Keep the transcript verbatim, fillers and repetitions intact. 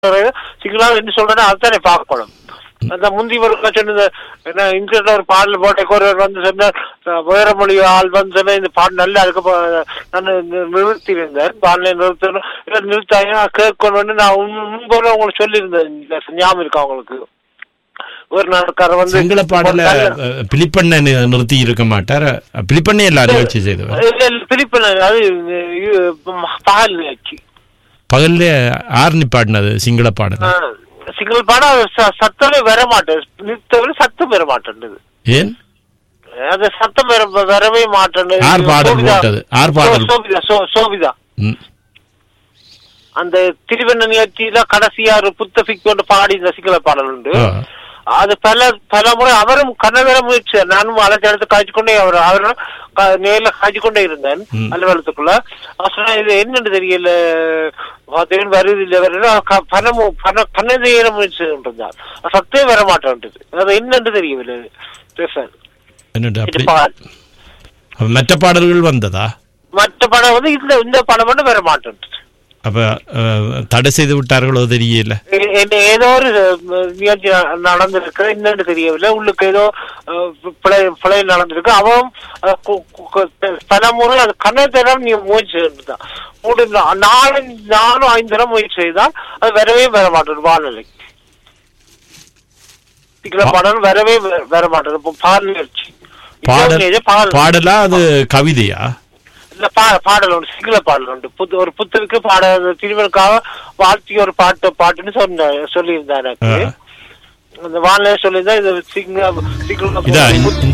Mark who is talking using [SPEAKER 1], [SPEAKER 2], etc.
[SPEAKER 1] சிங்களா என்ன சொல்றேன்னா அதுதானே பார்க்கணும். அந்த முந்தி ஒரு சொன்ன இங்கிலீஷ்ல ஒரு பாடல் போட்ட ஒருவர் வந்து சொன்ன வேற மொழி ஆள் வந்து சொன்ன இந்த பாடல் நல்லா இருக்க நான் நிறுத்தி இருந்தேன். பாடலை நிறுத்தணும் இல்லை நிறுத்தாங்க கேட்கணும்னு நான் முன்போல உங்களுக்கு சொல்லியிருந்தேன். ஞாபகம் இருக்கா உங்களுக்கு? ஒரு நாளுக்கார வந்து
[SPEAKER 2] சிங்கள பாடல பிலிப்பண்ண நிறுத்தி இருக்க மாட்டார். பிலிப்பண்ணே எல்லாரும் நிகழ்ச்சி செய்தவர்.
[SPEAKER 1] பிலிப்பண்ண அது பகல் நிகழ்ச்சி.
[SPEAKER 2] பகல்ல ஆர்னி பாடினது சிங்கள பாடல்.
[SPEAKER 1] சிங்கள பாடம் சத்தமே வர மாட்டேன். நிறுத்தவரை சத்தம் வர மாட்டேன்து.
[SPEAKER 2] ஏன்
[SPEAKER 1] அது சத்தம் வரவே மாட்டேன்.
[SPEAKER 2] ஆர் பாடல் போட்டது ஆர் பாடல்
[SPEAKER 1] சோபிதா அந்த திருவண்ண நிகழ்ச்சியில கடைசியா ஒரு புத்தபிக் கொண்டு பாடி இந்த சிங்கள பாடல் உண்டு. அது பல பல முறை அவரும் கண்ணவேற முயற்சி நானும் அழைச்சி எடுத்து காய்ச்சி கொண்டே அவர் அவரும் நேரில் காய்ச்சி கொண்டே இருந்தேன் அலுவலகத்துக்குள்ள. அவசரம் இது என்னன்னு தெரியல வருது இல்லை வருது பணம் பண கண்ணதேற முயற்சி இருந்தார். சத்தே வர மாட்டேன்றது. அது என்னன்னு தெரியவில்லை.
[SPEAKER 2] மற்ற பாடல்கள் வந்ததா?
[SPEAKER 1] மற்ற படம் வந்து இந்த இந்த படம் மட்டும் வர மாட்டேன்.
[SPEAKER 2] அப்ப தடை செய்து விட்டார்களோ தெரியல.
[SPEAKER 1] ஏதோ ஒரு நிகழ்ச்சி நடந்திருக்கு என்னன்னு தெரியவில்லை. உள்ளுக்கு ஏதோ பிழை பிழை நடந்திருக்கு. அவன் பல முறை அது கண்ணத்தரம் நீ முயற்சி செய்தான். மூணு நாலு நாலும் ஐந்து தரம் முயற்சி செய்தால் அது வரவே வர மாட்டேன். வானிலை படம் வரவே வர மாட்டேன். இப்போ பால் நிகழ்ச்சி
[SPEAKER 2] பாடலா அது கவிதையா?
[SPEAKER 1] இல்ல பாடல் உண்டு. சிங்கள பாடல் உண்டு. புத்து ஒரு புத்தருக்கு பாட திருமணக்காக வாழ்த்தி ஒரு பாட்டு பாட்டுன்னு சொன்ன சொல்லியிருந்தா எனக்கு. அந்த வானிலை சொல்லியிருந்தா இது சிங்கள